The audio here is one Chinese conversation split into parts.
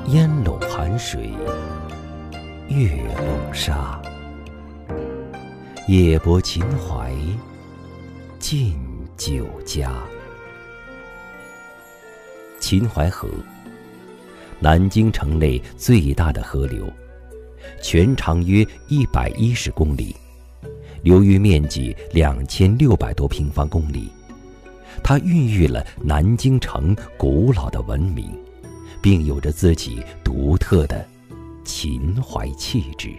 烟笼寒水，月笼沙。夜泊秦淮，近酒家。秦淮河，南京城内最大的河流，全长约110公里，流域面积2600多平方公里。它孕育了南京城古老的文明，并有着自己独特的秦淮气质。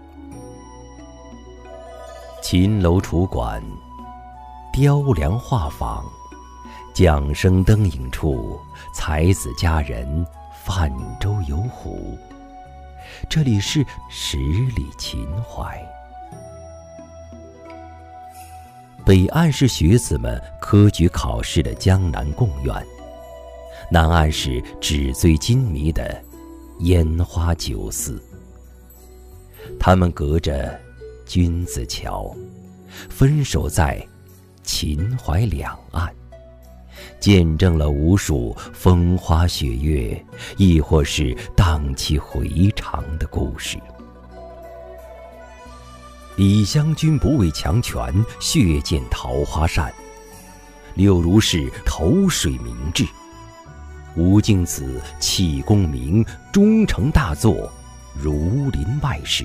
秦楼楚馆，雕梁画坊，桨声灯影处，才子佳人泛舟游湖。这里是十里秦淮。北岸是学子们科举考试的江南贡院，南岸是纸醉金迷的烟花酒肆。他们隔着君子桥，分守在秦淮两岸，见证了无数风花雪月，亦或是荡气回肠的故事。李香君不畏强权，血溅桃花扇；柳如是投水明志，吴敬梓弃功名，终成大作《儒林外史》。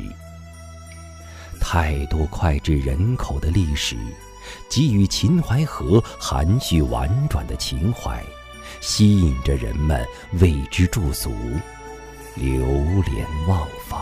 太多脍炙人口的历史，给予秦淮河含蓄婉转的情怀，吸引着人们为之驻足，流连忘返。